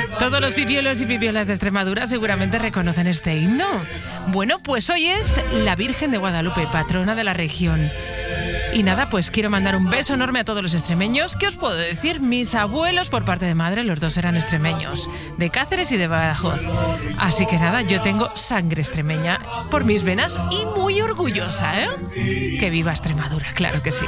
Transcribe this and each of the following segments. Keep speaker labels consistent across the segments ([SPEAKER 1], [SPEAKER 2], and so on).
[SPEAKER 1] Todos los pipiolos y pipiolas de Extremadura seguramente reconocen este himno. Bueno, pues hoy es la Virgen de Guadalupe, patrona de la región. Y nada, pues quiero mandar un beso enorme a todos los extremeños. ¿Qué os puedo decir? Mis abuelos por parte de madre, los dos eran extremeños, de Cáceres y de Badajoz. Así que nada, yo tengo sangre extremeña por mis venas y muy orgullosa, ¿eh? Que viva Extremadura, claro que sí.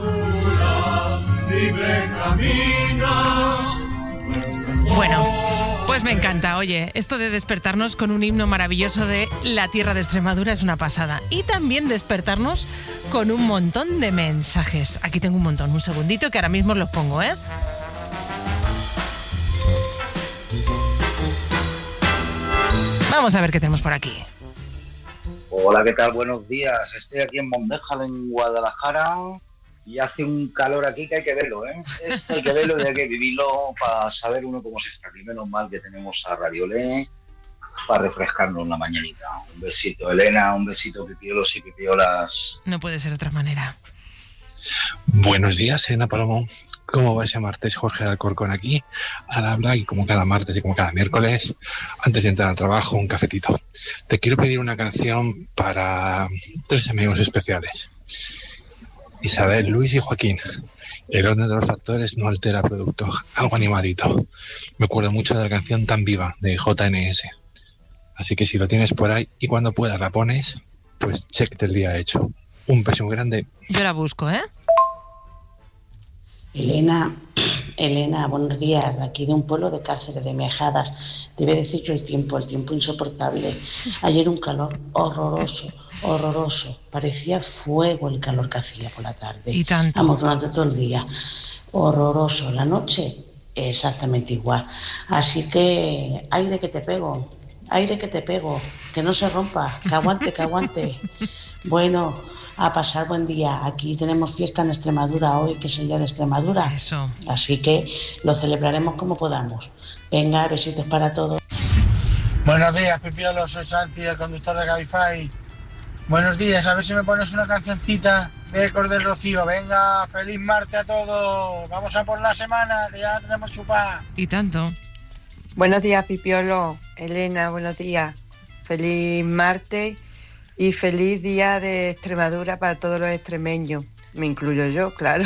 [SPEAKER 1] Bueno, pues me encanta. Oye, esto de despertarnos con un himno maravilloso de la tierra de Extremadura es una pasada. Y también despertarnos con un montón de mensajes. Aquí tengo un montón, un segundito que ahora mismo los pongo, ¿eh? Vamos a ver qué tenemos por aquí.
[SPEAKER 2] Hola, ¿qué tal? Buenos días. Estoy aquí en Mondéjar, en Guadalajara, y hace un calor aquí que hay que verlo, ¿eh? Esto hay que verlo y hay que vivirlo para saber uno cómo se está. Y menos mal que tenemos a Radiolé para refrescarnos la mañanita. Un besito, Elena, un besito, pipiolos y pipiolas.
[SPEAKER 1] No puede ser de otra manera.
[SPEAKER 3] Buenos días, Elena Palomo. ¿Cómo va ese martes? Jorge de Alcorcón aquí, al habla, y como cada martes y como cada miércoles, antes de entrar al trabajo, un cafetito. Te quiero pedir una canción para 3 amigos especiales. Isabel, Luis y Joaquín. El orden de los factores no altera el producto. Algo animadito. Me acuerdo mucho de la canción Tan Viva, de JNS. Así que si lo tienes por ahí y cuando puedas la pones, pues check del día hecho. Un beso muy grande.
[SPEAKER 1] Yo la busco, ¿eh?
[SPEAKER 4] Elena, buenos días, de aquí de un pueblo de Cáceres, de Mejadas. Te voy a decir yo el tiempo insoportable. Ayer un calor horroroso. Parecía fuego el calor que hacía por la tarde.
[SPEAKER 1] Y tanto.
[SPEAKER 4] Vamos, durante todo el día. Horroroso. La noche, exactamente igual. Así que, aire que te pego, que no se rompa, que aguante. Bueno, a pasar buen día. Aquí tenemos fiesta en Extremadura hoy, que es el día de Extremadura.
[SPEAKER 1] Eso.
[SPEAKER 4] Así que lo celebraremos como podamos. Venga, besitos para todos.
[SPEAKER 5] Buenos días, Pipiolo, soy Santi, el conductor de Cabify. Buenos días, a ver si me pones una cancioncita de Ecos del Rocío. Venga, feliz martes a todos. Vamos a por la semana, que ya tenemos chupa.
[SPEAKER 1] Y tanto.
[SPEAKER 6] Buenos días, Pipiolo. Elena, buenos días. Feliz martes. Y feliz día de Extremadura para todos los extremeños. Me incluyo yo, claro.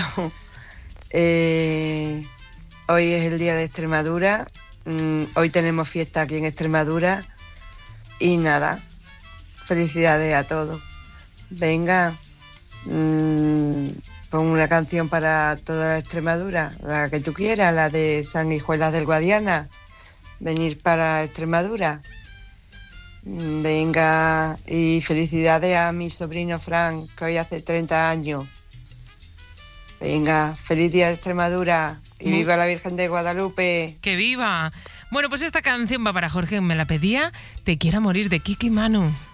[SPEAKER 6] Hoy es el día de Extremadura. Hoy tenemos fiesta aquí en Extremadura. Y nada, felicidades a todos. Venga, pon una canción para toda la Extremadura, la que tú quieras, la de Sanguijuelas del Guadiana. Venir para Extremadura. Venga, y felicidades a mi sobrino Frank, que hoy hace 30 años. Venga, feliz día de Extremadura y viva la Virgen de Guadalupe.
[SPEAKER 1] ¡Que viva! Bueno, pues esta canción va para Jorge, me la pedía. Te quiero morir, de Kiki Manu.